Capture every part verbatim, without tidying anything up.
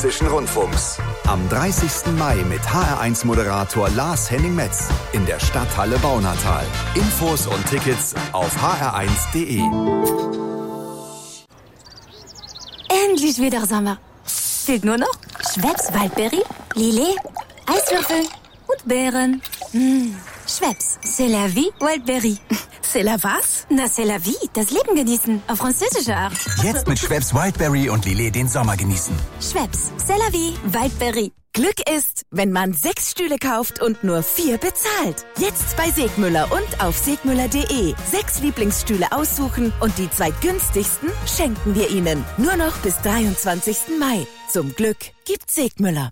Rundfunks. Am dreißigsten Mai mit H R eins Moderator Lars Henning Metz in der Stadthalle Baunatal. Infos und Tickets auf h r eins punkt d e. Endlich wieder Sommer. Fehlt nur noch Schweppes Waldbeere, Lillet, Eiswürfel und Beeren. Mmh. Schweppes, c'est la vie, Wildberry. C'est la was? Na, c'est la vie, das Leben genießen, auf französische Art. Jetzt mit Schweppes Wildberry und Lillet den Sommer genießen. Schweppes, c'est la vie, Wildberry. Glück ist, wenn man sechs Stühle kauft und nur vier bezahlt. Jetzt bei Segmüller und auf segmüller punkt de. Sechs Lieblingsstühle aussuchen und die zwei günstigsten schenken wir Ihnen. Nur noch bis dreiundzwanzigsten Mai. Zum Glück gibt's Segmüller.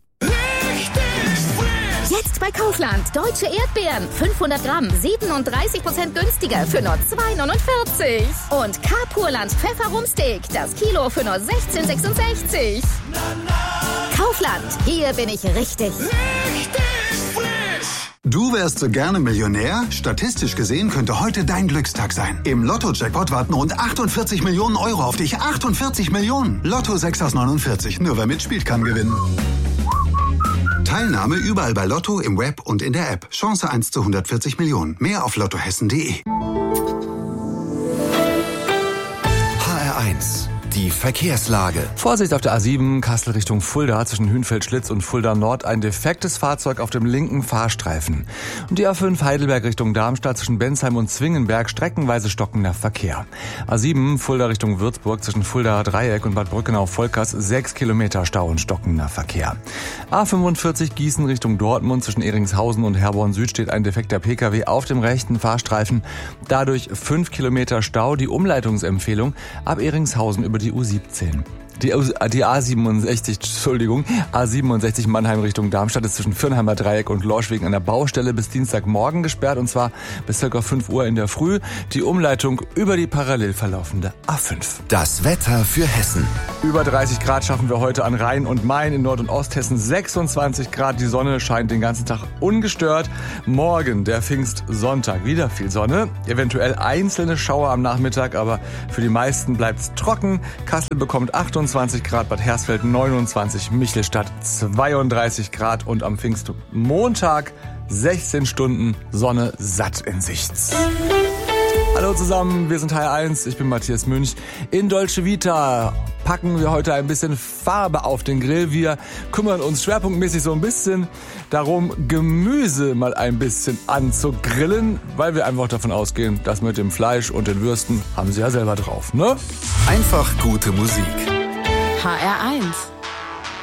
Jetzt bei Kaufland. Deutsche Erdbeeren. fünfhundert Gramm. siebenunddreißig Prozent günstiger für nur zwei neunundvierzig. Und K-Purland Pfefferumsteak. Das Kilo für nur sechzehn sechsundsechzig. Kaufland. Hier bin ich richtig. Richtig frisch. Du wärst so gerne Millionär? Statistisch gesehen könnte heute dein Glückstag sein. Im Lotto-Jackpot warten rund achtundvierzig Millionen Euro auf dich. achtundvierzig Millionen. Lotto sechs aus neunundvierzig. Nur wer mitspielt, kann gewinnen. Teilnahme überall bei Lotto, im Web und in der App. Chance eins zu hundertvierzig Millionen. Mehr auf lottohessen punkt de. H R eins. Die Verkehrslage. Vorsicht auf der A sieben, Kassel Richtung Fulda, zwischen Hünfeld-Schlitz und Fulda Nord, ein defektes Fahrzeug auf dem linken Fahrstreifen. Und die A fünf Heidelberg Richtung Darmstadt, zwischen Bensheim und Zwingenberg, streckenweise stockender Verkehr. A sieben Fulda Richtung Würzburg, zwischen Fulda Dreieck und Bad Brückenau-Volkers, sechs Kilometer Stau und stockender Verkehr. A fünfundvierzig Gießen Richtung Dortmund, zwischen Ehringshausen und Herborn Süd steht ein defekter Pkw auf dem rechten Fahrstreifen. Dadurch fünf Kilometer Stau, die Umleitungsempfehlung ab Ehringshausen über die U siebzehn. Die, die A siebenundsechzig, Entschuldigung, A siebenundsechzig Mannheim Richtung Darmstadt ist zwischen Fürnheimer Dreieck und Lorsch wegen einer Baustelle bis Dienstagmorgen gesperrt, und zwar bis ca. fünf Uhr in der Früh. Die Umleitung über die parallel verlaufende A fünf. Das Wetter für Hessen. Über dreißig Grad schaffen wir heute an Rhein und Main, in Nord- und Osthessen sechsundzwanzig Grad. Die Sonne scheint den ganzen Tag ungestört. Morgen, der Pfingstsonntag, wieder viel Sonne. Eventuell einzelne Schauer am Nachmittag, aber für die meisten bleibt's trocken. Kassel bekommt achtundzwanzig Grad, Bad Hersfeld neunundzwanzig, Michelstadt zweiunddreißig Grad und am Pfingstmontag sechzehn Stunden Sonne satt in Sicht. Hallo zusammen, wir sind H R eins, ich bin Matthias Münch. In Dolce Vita packen wir heute ein bisschen Farbe auf den Grill. Wir kümmern uns schwerpunktmäßig so ein bisschen darum, Gemüse mal ein bisschen anzugrillen, weil wir einfach davon ausgehen, dass mit dem Fleisch und den Würsten haben sie ja selber drauf, ne? Einfach gute Musik. H R eins.